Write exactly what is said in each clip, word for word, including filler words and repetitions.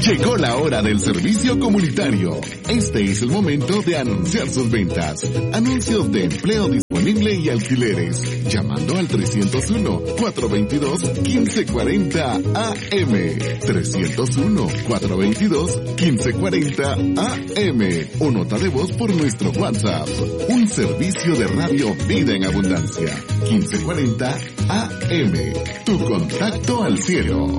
Llegó la hora del servicio comunitario. Este es el momento de anunciar sus ventas. Anuncios de empleo disponible y alquileres. Llamando al trescientos uno, cuatrocientos veintidós, quince cuarenta A M. trescientos uno, cuatrocientos veintidós, quince cuarenta A M. O nota de voz por nuestro WhatsApp. Un servicio de radio Vida en Abundancia. quince cuarenta A M. Tu contacto al cielo.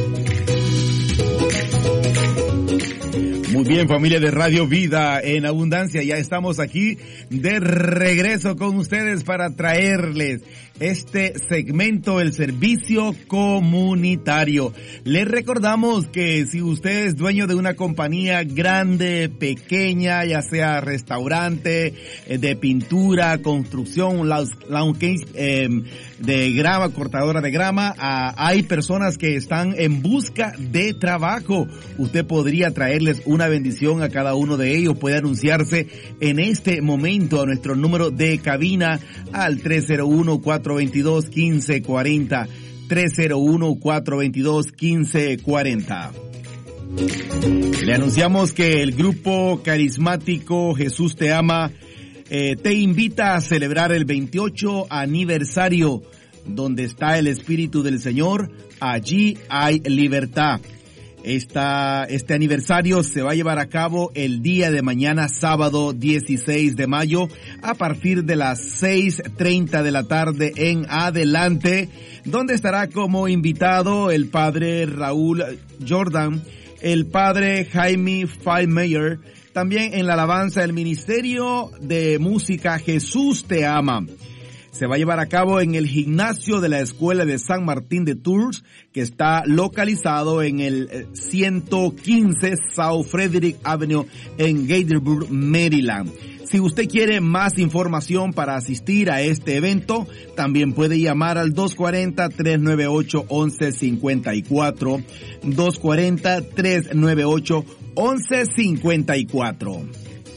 Muy bien, familia de Radio Vida en Abundancia, ya estamos aquí de regreso con ustedes para traerles este segmento, el servicio comunitario. Les recordamos que si usted es dueño de una compañía grande, pequeña, ya sea restaurante, de pintura, construcción, lawn eh, de grama, cortadora de grama, ah, hay personas que están en busca de trabajo. Usted podría traerles una bendición a cada uno de ellos. Puede anunciarse en este momento a nuestro número de cabina al tres cero uno, cuatrocientos veintidós, quince cuarenta, tres cero uno, cuatrocientos veintidós, quince cuarenta. Le anunciamos que el grupo carismático Jesús Te Ama eh, te invita a celebrar el veintiocho aniversario. Donde está el Espíritu del Señor, allí hay libertad. Esta, este aniversario se va a llevar a cabo el día de mañana, sábado dieciséis de mayo, a partir de las seis treinta de la tarde en adelante, donde estará como invitado el padre Raúl Jordan, el padre Jaime Feinmeyer, también en la alabanza del Ministerio de Música Jesús Te Ama. Se va a llevar a cabo en el gimnasio de la Escuela de San Martín de Tours, que está localizado en el ciento quince South Frederick Avenue en Gaithersburg, Maryland. Si usted quiere más información para asistir a este evento, también puede llamar al dos cuatro cero, tres nueve ocho, once cincuenta y cuatro, dos cuatro cero, tres nueve ocho, once cincuenta y cuatro.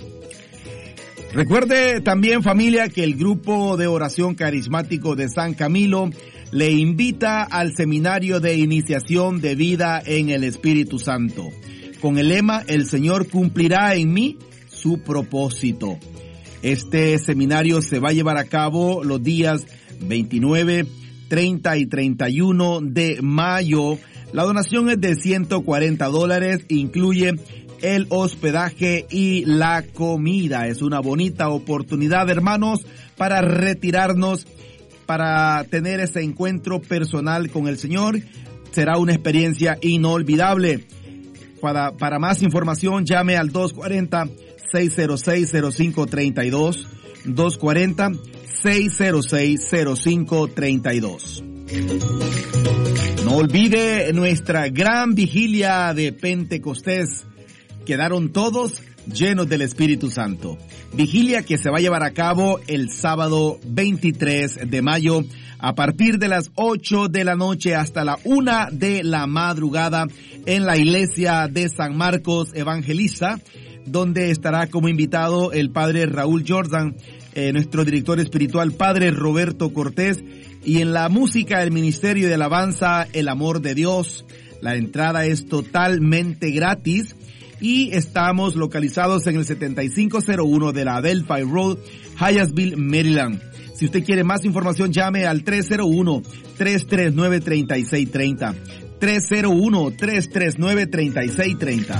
Recuerde también, familia, que el grupo de oración carismático de San Camilo le invita al seminario de iniciación de vida en el Espíritu Santo, con el lema El Señor cumplirá en mí su propósito. Este seminario se va a llevar a cabo los días veintinueve, treinta y treinta y uno de mayo. La donación es de ciento cuarenta dólares, incluye el hospedaje y la comida. Es una bonita oportunidad, hermanos, para retirarnos, para tener ese encuentro personal con el Señor. Será una experiencia inolvidable. Para, para más información, llame al dos cuatro cero, seis cero seis, cero cinco tres dos, dos cuatro cero, seis cero seis, cero cinco tres dos. No olvide nuestra gran vigilia de Pentecostés. Quedaron todos llenos del Espíritu Santo. Vigilia que se va a llevar a cabo el sábado veintitrés de mayo a partir de las ocho de la noche hasta la una de la madrugada en la iglesia de San Marcos Evangeliza, donde estará como invitado el padre Raúl Jordan, eh, nuestro director espiritual, padre Roberto Cortés, y en la música del Ministerio de Alabanza El Amor de Dios. La entrada es totalmente gratis. Y estamos localizados en el setenta y cinco cero uno de la Adelphi Road, Hyattsville, Maryland. Si usted quiere más información, llame al tres cero uno, tres tres nueve, tres seis tres cero. tres cero uno, tres tres nueve, tres seis tres cero.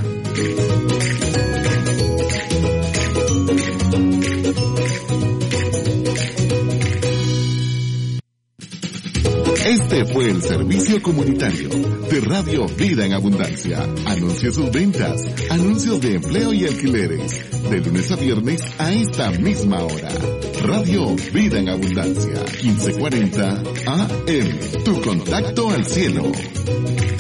Este fue el servicio comunitario de Radio Vida en Abundancia. Anuncie sus ventas, anuncios de empleo y alquileres, de lunes a viernes a esta misma hora. Radio Vida en Abundancia, quince cuarenta A M. Tu contacto al cielo.